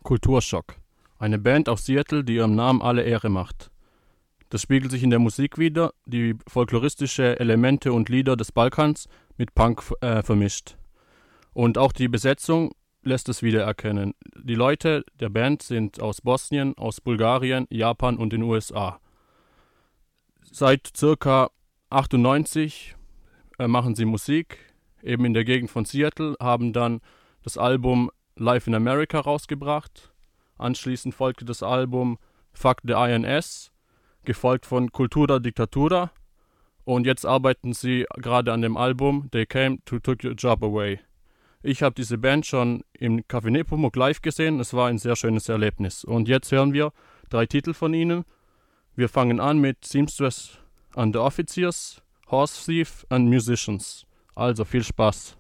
Kulturschock. Eine Band aus Seattle, die ihrem Namen alle Ehre macht. Das spiegelt sich in der Musik wider, die folkloristische Elemente und Lieder des Balkans mit Punk vermischt. Und auch die Besetzung lässt es wiedererkennen. Die Leute der Band sind aus Bosnien, aus Bulgarien, Japan und den USA. Seit ca. 98 machen sie Musik, eben in der Gegend von Seattle, haben dann das Album Live in America rausgebracht. Anschließend folgte das Album Fuck the INS, gefolgt von Cultura Dictatura. Und jetzt arbeiten sie gerade an dem Album They Came to Took Your Job Away. Ich habe diese Band schon im Café Nepomuk live gesehen. Es war ein sehr schönes Erlebnis. Und jetzt hören wir 3 Titel von ihnen. Wir fangen an mit Seamstress and the Officers, Horse Thief and Musicians. Also viel Spaß.